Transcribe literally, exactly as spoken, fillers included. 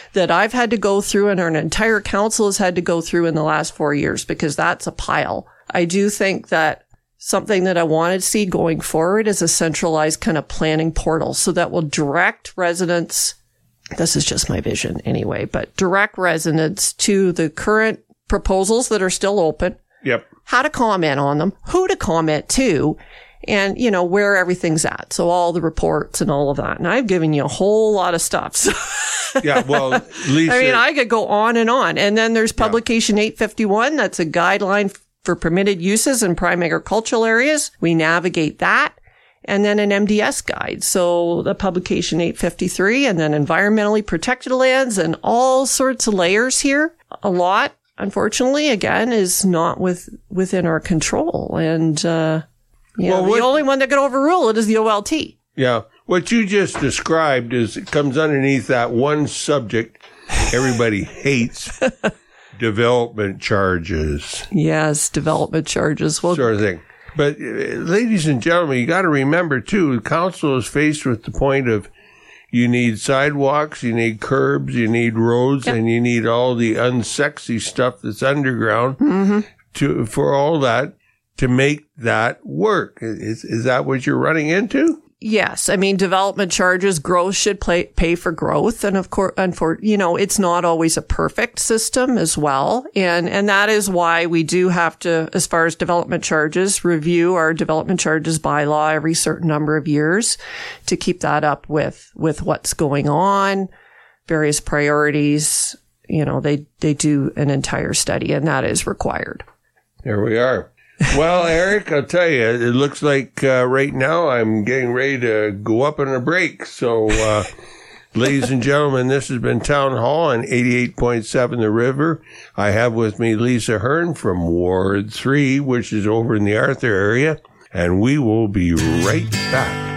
that I've had to go through and our entire council has had to go through in the last four years, because that's a pile. I do think that something that I want to see going forward is a centralized kind of planning portal, so that will direct residents. This is just my vision anyway, but direct residents to the current proposals that are still open. Yep. How to comment on them, who to comment to, and, you know, where everything's at. So all the reports and all of that. And I've given you a whole lot of stuff. So yeah, well, Lisa. I mean, I could go on and on. And then there's publication yeah. eight fifty-one. That's a guideline for permitted uses in prime agricultural areas. We navigate that. And then an M D S guide. So the publication eight fifty-three, and then environmentally protected lands, and all sorts of layers here. A lot, unfortunately, again, is not with within our control. And uh yeah, well, what, the only one that can overrule it is the O L T. Yeah. What you just described is, it comes underneath that one subject everybody hates. Development charges. Yes, development charges. Well, sort of thing. But, uh, ladies and gentlemen, you got to remember, too, the council is faced with the point of you need sidewalks, you need curbs, you need roads, yep. and you need all the unsexy stuff that's underground mm-hmm. to for all that to make that work. Is, is that what you're running into? Yes. I mean, development charges, growth should play, pay for growth. And of course, and for, you know, it's not always a perfect system as well. And, and that is why we do have to, as far as development charges, review our development charges bylaw every certain number of years to keep that up with, with what's going on, various priorities. You know, they, they do an entire study, and that is required. There we are. Well, Eric, I'll tell you, it looks like uh, right now I'm getting ready to go up on a break. So, uh, ladies and gentlemen, this has been Town Hall on eighty-eight point seven The River. I have with me Lisa Hearn from Ward three, which is over in the Arthur area, and we will be right back.